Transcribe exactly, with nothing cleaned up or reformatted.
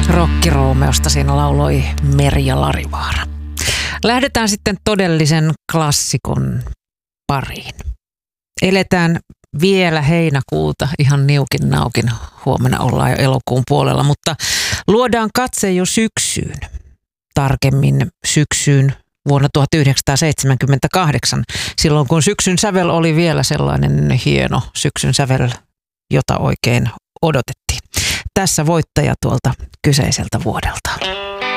Rokkiroomeosta siinä lauloi Merja Larivaara. Lähdetään sitten todellisen klassikon pariin. Eletään vielä heinäkuuta ihan niukin naukin. Huomenna ollaan jo elokuun puolella, mutta luodaan katse jo syksyyn. Tarkemmin syksyyn vuonna tuhatyhdeksänsataaseitsemänkymmentäkahdeksan, silloin kun syksyn sävel oli vielä sellainen hieno syksyn sävel, jota oikein odotettiin. Tässä voittaja tuolta kyseiseltä vuodelta.